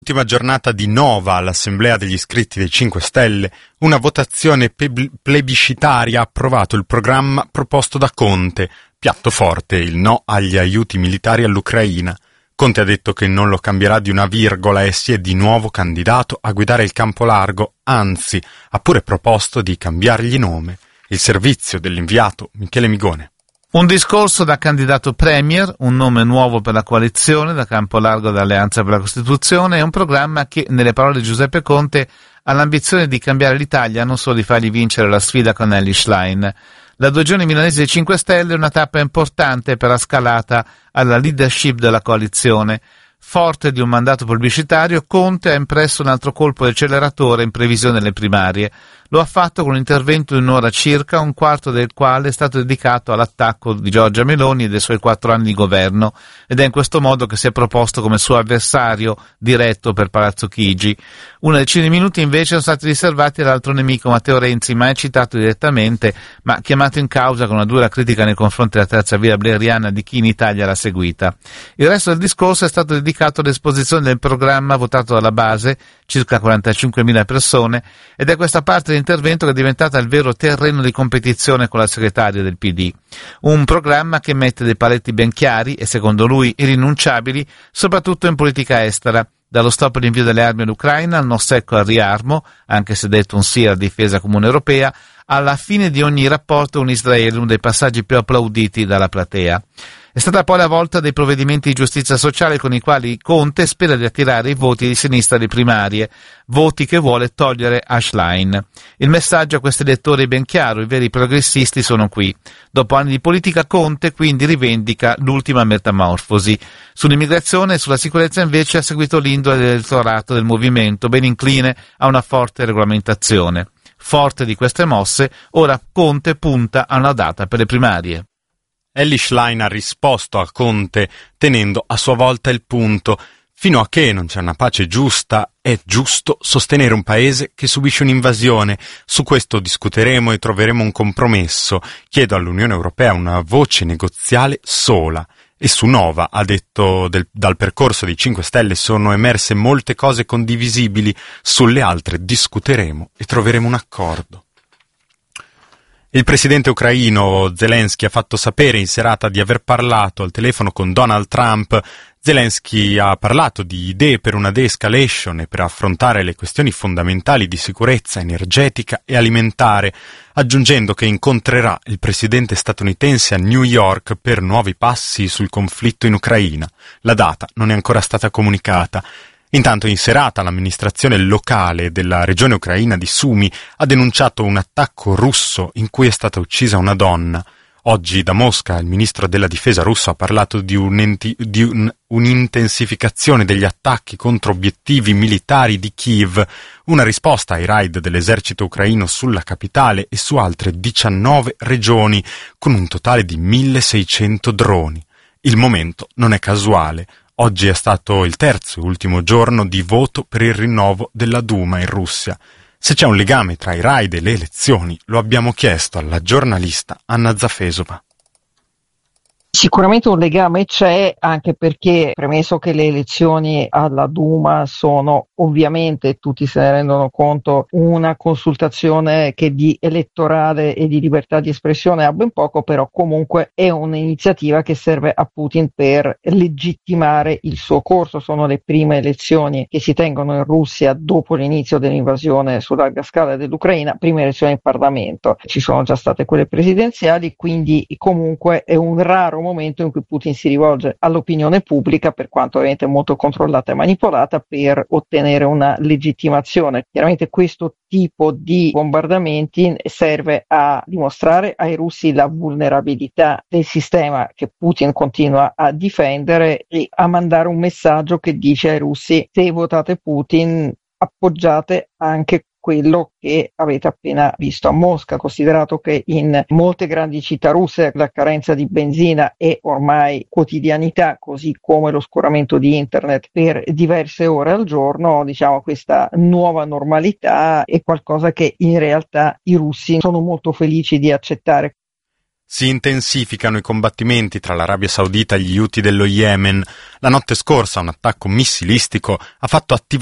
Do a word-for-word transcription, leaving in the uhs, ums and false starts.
Ultima giornata di Nova all'Assemblea degli iscritti dei cinque Stelle, una votazione plebiscitaria ha approvato il programma proposto da Conte, piatto forte il no agli aiuti militari all'Ucraina. Conte ha detto che non lo cambierà di una virgola e si è di nuovo candidato a guidare il campo largo, anzi ha pure proposto di cambiargli nome. Il servizio dell'inviato Michele Migone. Un discorso da candidato premier, un nome nuovo per la coalizione, da campo largo dall'Alleanza per la Costituzione e un programma che, nelle parole di Giuseppe Conte, ha l'ambizione di cambiare l'Italia, non solo di fargli vincere la sfida con Elly Schlein. L'adesione milanese dei cinque Stelle è una tappa importante per la scalata alla leadership della coalizione. Forte di un mandato pubblicitario, Conte ha impresso un altro colpo di acceleratore in previsione delle primarie. Lo ha fatto con un intervento di un'ora circa, un quarto del quale è stato dedicato all'attacco di Giorgia Meloni e dei suoi quattro anni di governo, ed è in questo modo che si è proposto come suo avversario diretto per Palazzo Chigi. Una decina di minuti invece sono stati riservati all'altro nemico Matteo Renzi, mai citato direttamente, ma chiamato in causa con una dura critica nei confronti della terza via bleriana di chi in Italia l'ha seguita. Il resto del discorso è stato dedicato all'esposizione del programma votato dalla base, circa quarantacinquemila persone, ed è questa parte dell'intervento che è diventata il vero terreno di competizione con la segretaria del P D. Un programma che mette dei paletti ben chiari e, secondo lui, irrinunciabili, soprattutto in politica estera. Dallo stop all'invio delle armi all'Ucraina, al no secco al riarmo, anche se detto un sì alla difesa comune europea, alla fine di ogni rapporto con Israele, uno dei passaggi più applauditi dalla platea. È stata poi la volta dei provvedimenti di giustizia sociale con i quali Conte spera di attirare i voti di sinistra alle primarie, voti che vuole togliere a Schlein. Il messaggio a questi elettori è ben chiaro, i veri progressisti sono qui. Dopo anni di politica, Conte quindi rivendica l'ultima metamorfosi. Sull'immigrazione e sulla sicurezza invece ha seguito l'indole dell'elettorato del movimento, ben incline a una forte regolamentazione. Forte di queste mosse, ora Conte punta a una data per le primarie. Elly Schlein ha risposto a Conte tenendo a sua volta il punto. Fino a che non c'è una pace giusta, è giusto sostenere un paese che subisce un'invasione. Su questo discuteremo e troveremo un compromesso. Chiedo all'Unione Europea una voce negoziale sola. E su Nova, ha detto, del, dal percorso dei cinque Stelle sono emerse molte cose condivisibili, sulle altre discuteremo e troveremo un accordo. Il presidente ucraino Zelensky ha fatto sapere in serata di aver parlato al telefono con Donald Trump. Zelensky ha parlato di idee per una de-escalation e per affrontare le questioni fondamentali di sicurezza energetica e alimentare, aggiungendo che incontrerà il presidente statunitense a New York per nuovi passi sul conflitto in Ucraina. La data non è ancora stata comunicata. Intanto in serata l'amministrazione locale della regione ucraina di Sumy ha denunciato un attacco russo in cui è stata uccisa una donna. Oggi da Mosca il ministro della difesa russo ha parlato di, un'enti- di un- un'intensificazione degli attacchi contro obiettivi militari di Kiev, una risposta ai raid dell'esercito ucraino sulla capitale e su altre diciannove regioni, con un totale di milleseicento droni. Il momento non è casuale. Oggi è stato il terzo e ultimo giorno di voto per il rinnovo della Duma in Russia. Se c'è un legame tra i raid e le elezioni, lo abbiamo chiesto alla giornalista Anna Zafesova. Sicuramente un legame c'è, anche perché, premesso che le elezioni alla Duma sono ovviamente, tutti se ne rendono conto, una consultazione che di elettorale e di libertà di espressione ha ben poco, però comunque è un'iniziativa che serve a Putin per legittimare il suo corso. Sono le prime elezioni che si tengono in Russia dopo l'inizio dell'invasione su larga scala dell'Ucraina, prime elezioni in Parlamento. Ci sono già state quelle presidenziali, quindi comunque è un raro momento in cui Putin si rivolge all'opinione pubblica, per quanto ovviamente molto controllata e manipolata, per ottenere una legittimazione. Chiaramente questo tipo di bombardamenti serve a dimostrare ai russi la vulnerabilità del sistema che Putin continua a difendere e a mandare un messaggio che dice ai russi: se votate Putin appoggiate anche quello che avete appena visto a Mosca, considerato che in molte grandi città russe la carenza di benzina è ormai quotidianità, così come l'oscuramento di internet per diverse ore al giorno. Diciamo, questa nuova normalità è qualcosa che in realtà i russi sono molto felici di accettare. Si intensificano i combattimenti tra l'Arabia Saudita e gli Houthi dello Yemen. La notte scorsa un attacco missilistico ha fatto attivare